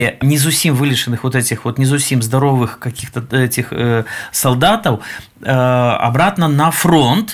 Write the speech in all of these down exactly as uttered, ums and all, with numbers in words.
не зусім вылеченных вот этих вот не зусім здоровых каких-то этих э, солдатаў э, обратно на фронт,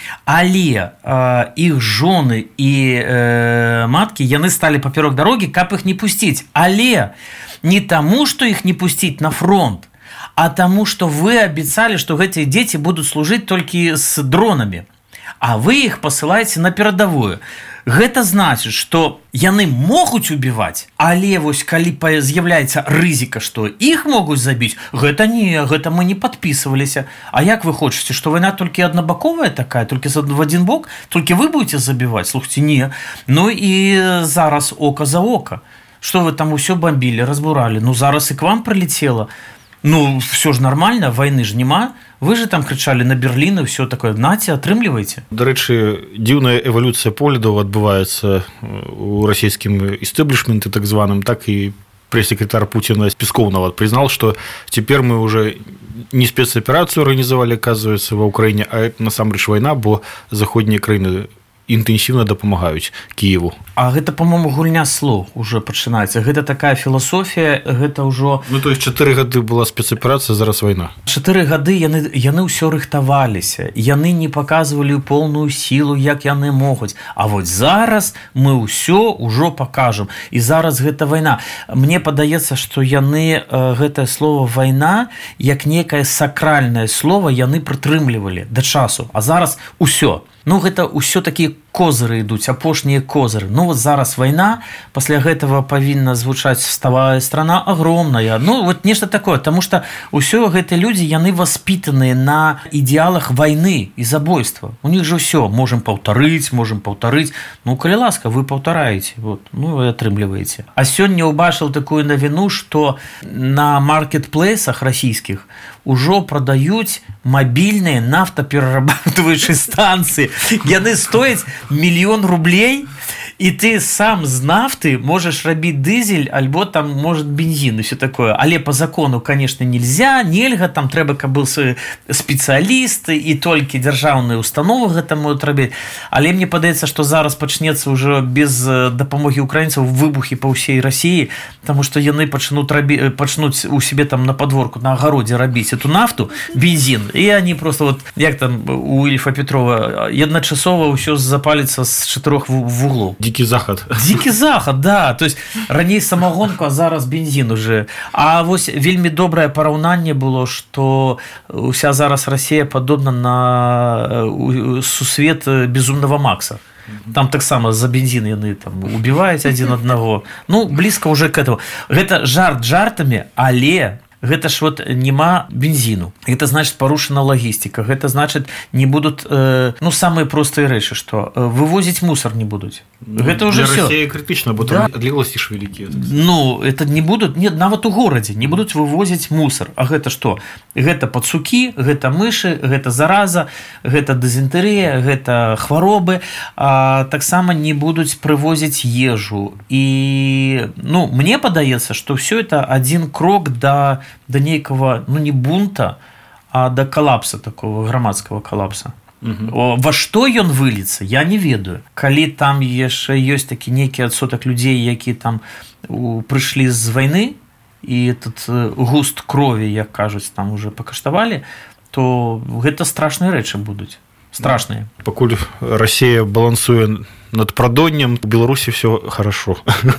але э, іх жоны і э, маткі яны сталі паперок дарогі, каб іх не пусціць, але не таму, што іх не пусціць на фронт, а таму, што вы абяцалі, што гэтыя дзеці будуць служыць толькі з дронамі, а вы іх пасылаеце на перадавую. Гэта значыць, што яны могуць убіваць, але вось калі з'яўляецца рызыка, што іх могуць забіць, гэта не, гэта мы не падпісваліся. А як вы хочаце, што вайна толькі аднабаковая такая, толькі в адзін бок, толькі вы будете забіваць? Слухайте, не. Ну і зараз ока за ока. Што вы там усё бомбілі, разбуралі? Ну зараз і к вам прилетело. Ну, все ж нормально, войны ж нема. Вы же там кричали на Берлін і все такое. Наце, атрымлівайце. До речі, дивна еволюція поглядів відбувається у російському істеблішменті, так званим, так і пресс-секретарь Путина Песков нават признал, что теперь мы уже не спецоперацию организовали, оказывается, в Украине, а это насамрэч война, бо заходние краины інтэнсіўна дапамагаюць Киеву. А гэта, по-моему, гульня слоў уже пачынаецца. Гэта такая філасофія, гэта ўжо... Ну, то есть чатыры гады была спецаперацыя, зараз вайна. Чатыры гады яны, яны ўсё рыхтаваліся, яны не паказвалі поўную сілу, як яны могуць. А вот зараз мы ўсё ўжо пакажам. І зараз гэта вайна. Мне падаецца, што яны гэтае слово вайна, як некае сакральнае слово, яны прытрымлівалі да часу. А зараз усё. Ну, гэта ўсё такія козыры ідуць, апошнія козыры. Ну, вот зараз вайна, пасля гэтага павінна звучаць «Вставая страна» огромная. Ну, вот нешта такое, потому что ўсё гэтыя людзі, яны воспитаныя на ідэалах вайны і забойства. У них же ўсё, можем паўтарыць, можем паўтарыць. Ну, калі ласка, вы паўтараеце, вот, ну, вы атрымліваеце. А сёння ўбачыў такую навіну, што на маркетплейсах расійскіх ужо прадаюць мабільныя нафтаперарабатываючыя станцыі. Яны стояць мільён рублей, і ты сам з нафты можаш рабіць дызель, альбо там, может, бензин і все такое. Але по закону, конечно, нельзя, нельга, там трэба, каб быў спецыялісты, і толькі дзяржаўныя установы гэта могуць рабіць. Але мне падаецца, што зараз пачнецца ўжо без дапамогі украінцаў выбухі па ўсей Расіі, таму што яны пачнуць рабі... пачнуць у себе там на падворку, на агародзе рабіць эту нафту, бензин, і они просто вот, як там у Ільфа Петрова, адначасова ўсё запаліцца з чатырох вуглоў. Дикий заход. Дикий заход, да. То есть раней самогонку, а зараз бензин уже. А вось вельмі добрае параўнанне было, што уся зараз Расія падобна на сусвет безумного Макса. Там таксама за бензин яны там убіваюць адзін аднаго. Ну, блізка уже к этому. Гэта жарт жартамі, але гэта ж вот нема бензину. Гэта значит парушана лагістика. Гэта значит не будут, э, ну, самые простые рэчы, что э, вывозить мусор не будут. Ну, гэта уже для все. России критично, бо там адлегласці ж великие. Ну, это не будут, нет, нават у городе не будут вывозить мусор. А гэта что? Гэта пацукі, гэта мышы, гэта зараза, гэта дызентэрыя, гэта хваробы. А таксама не будут прывозіць ежу. И, ну, мне падаецца, что все это один крок до до нейкага, ну, не бунта, а до коллапса такого, грамадскага коллапса. Угу. Во што ён выльецца, я не ведаю. Калі там яшчэ ёсць такі нейкі адсотак людзей, які там прыйшлі з вайны, і этот густ крові, як кажуць, там уже пакаштавалі, то гэта страшныя рэчы будуць. Страшныя. Пакуль Расія балансуе над прадоннем, у Беларусі все хорошо.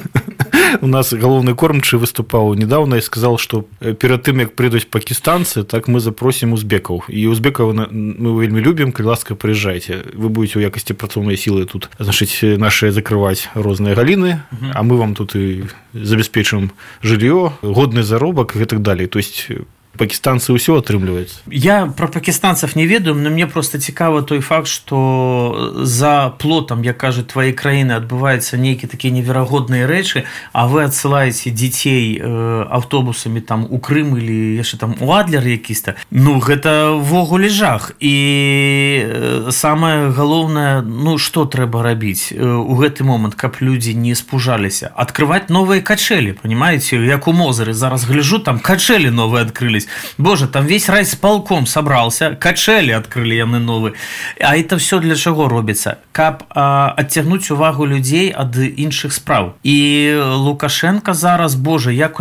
У нас галоўны кормчы выступаў недавно і сказал, што перад тым, як прыйдуць пакістанцы, так мы запросім узбекаў. І узбекаў мы вельмі любім, калі ласка, прыязджайце. Вы будете ў якасці працоўнай сілы тут, значыць, нашыя закрываць розныя галіны, а мы вам тут і забяспечым жыллё, годны заробак і так далей. То есть пакістанцы ўсё атрымліваюць. Я про пакістанцев не ведаю, но мне просто цікава той факт, что за плотам, як кажуць, твоей краіны адбываюцца нейкія такія неверагодныя рэчы, а вы адсылаеце дзяцей аўтобусамі там у Крым или яшчэ там у Адлер якісь-то. Ну, гэта ввогуле жах. І самае галоўнае, ну, што трэба рабіць у гэты момант, каб людзі не спужаліся? Адкрываць новыя качэлі, понимаете? Як у Мозыры зараз гляжу, там качэлі новыя адкрыліся. робіць. Боже, там весь райсполком собрался, качели открыли яны новы. А это все для чаго робіцца? Каб а, адцягнуць увагу людзей ад іншых спраў. І Лукашенко зараз, боже, як